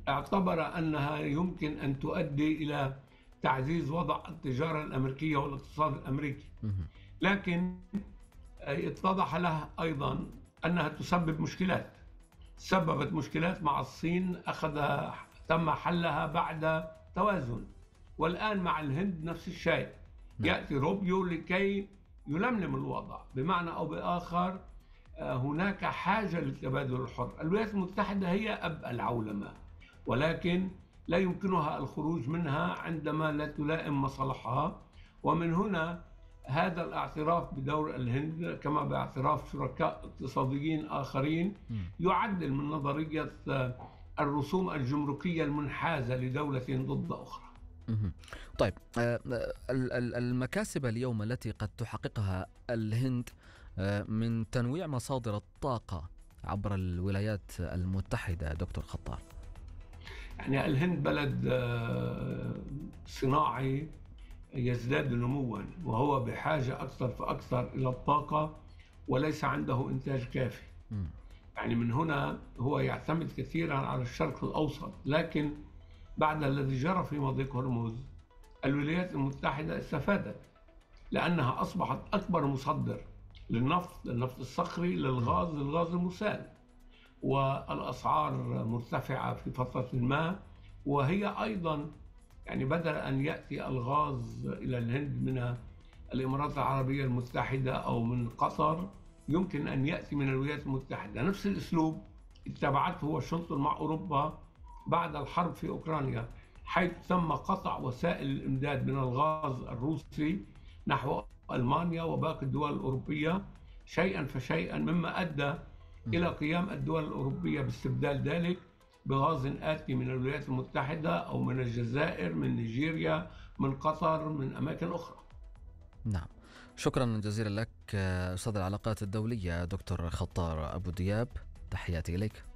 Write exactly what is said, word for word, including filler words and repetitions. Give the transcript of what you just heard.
اعتبر أنها يمكن أن تؤدي إلى تعزيز وضع التجارة الأمريكية والاقتصاد الأمريكي، مهم. لكن اتضح له أيضا أنها تسبب مشكلات. سببت مشكلات مع الصين أخذ تم حلها بعد توازن، والآن مع الهند نفس الشيء. نعم. يأتي روبيو لكي يلملم الوضع، بمعنى أو بآخر آه، هناك حاجة للتبادل الحر. الولايات المتحدة هي أب العولمة، ولكن لا يمكنها الخروج منها عندما لا تلائم مصالحها. ومن هنا هذا الاعتراف بدور الهند كما باعتراف شركاء اقتصاديين آخرين مم. يعدل من نظرية آه، الرسوم الجمركية المنحازة لدولة ضد أخرى. مهم. طيب، آه، آه، ال- ال- المكاسب اليوم التي قد تحققها الهند آه، من تنويع مصادر الطاقة عبر الولايات المتحدة، دكتور خطار. يعني الهند بلد آه، صناعي يزداد نموا، وهو بحاجة أكثر فأكثر إلى الطاقة، وليس عنده إنتاج كافي. مم. يعني من هنا هو يعتمد كثيرا على الشرق الأوسط، لكن بعد الذي جرى في مضيق هرمز الولايات المتحدة استفادت، لأنها أصبحت أكبر مصدر للنفط، للنفط الصخري، مم. للغاز، للغاز المسال، والأسعار مرتفعة في فترة ما. وهي أيضا يعني بدل أن يأتي الغاز إلى الهند من الإمارات العربية المتحدة أو من قطر، يمكن أن يأتي من الولايات المتحدة. نفس الأسلوب اتبعته واشنطن مع أوروبا بعد الحرب في أوكرانيا، حيث تم قطع وسائل الإمداد من الغاز الروسي نحو ألمانيا وباقي الدول الأوروبية شيئا فشيئا، مما أدى إلى مم. قيام الدول الأوروبية باستبدال ذلك بغاز آتي من الولايات المتحدة أو من الجزائر، من نيجيريا، من قطر، من أماكن أخرى. نعم. شكرا جزيلا لك، آه، أستاذ العلاقات الدولية دكتور خطار أبو دياب. تحياتي إليك.